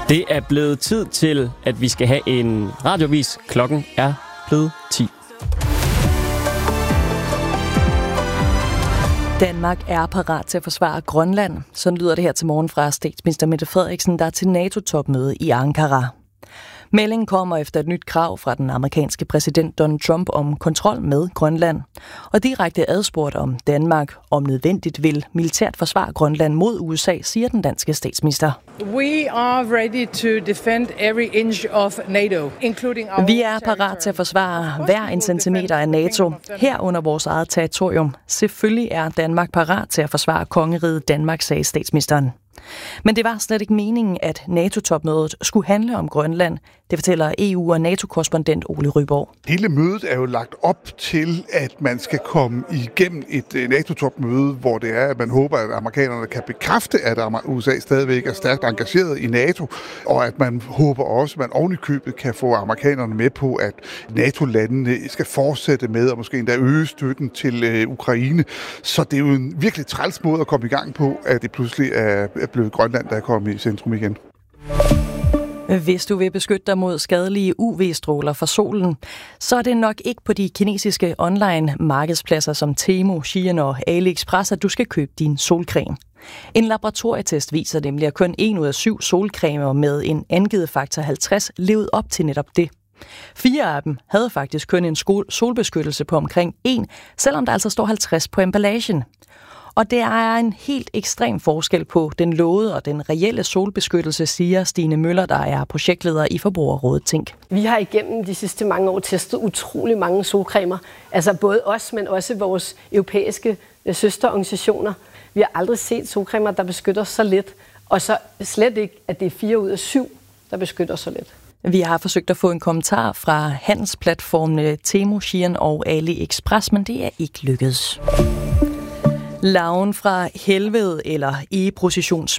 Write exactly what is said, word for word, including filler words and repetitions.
Det er blevet tid til, at vi skal have en radiovis. Klokken er blevet ti. Danmark er parat til at forsvare Grønland. Sådan lyder det her til morgen fra statsminister Mette Frederiksen, der er til NATO-topmøde i Ankara. Meldingen kommer efter et nyt krav fra den amerikanske præsident Donald Trump om kontrol med Grønland. Og direkte adspurgt om Danmark om nødvendigt vil militært forsvare Grønland mod U S A, siger den danske statsminister. We are ready to defend every inch of NATO, including our Vi er parat til at forsvare hver en centimeter af NATO, herunder vores eget territorium. Selvfølgelig er Danmark parat til at forsvare kongeriget Danmark, sagde statsministeren. Men det var slet ikke meningen, at NATO-topmødet skulle handle om Grønland. Det fortæller E U- og NATO-korrespondent Ole Ryborg. Hele mødet er jo lagt op til, at man skal komme igennem et NATO-topmøde, hvor det er, at man håber, at amerikanerne kan bekræfte, at U S A stadigvæk er stærkt engageret i NATO, og at man håber også, at man oven i købet kan få amerikanerne med på, at NATO-landene skal fortsætte med og måske endda øge støtten til Ukraine. Så det er jo en virkelig træls måde at komme i gang på, at det pludselig er blevet Grønland, der er kommet i centrum igen. Hvis du vil beskytte dig mod skadelige U V-stråler fra solen, så er det nok ikke på de kinesiske online-markedspladser som Temu, Shein og AliExpress, at du skal købe din solcreme. En laboratorietest viser nemlig, at kun en ud af syv solcremer med en angivet faktor halvtreds levede op til netop det. Fire af dem havde faktisk kun en solbeskyttelse på omkring en, selvom der altså står halvtreds på emballagen. Og det er en helt ekstrem forskel på den lovede og den reelle solbeskyttelse, siger Stine Møller, der er projektleder i Forbrugerrådet Tænk. Vi har igennem de sidste mange år testet utrolig mange solcremer. Altså både os, men også vores europæiske søsterorganisationer. Vi har aldrig set solcremer, der beskytter så lidt, og så slet ikke, at det er fire ud af syv, der beskytter så lidt. Vi har forsøgt at få en kommentar fra handelsplatformene Temu, Shein og AliExpress, men det er ikke lykkedes. Larven fra helvede eller i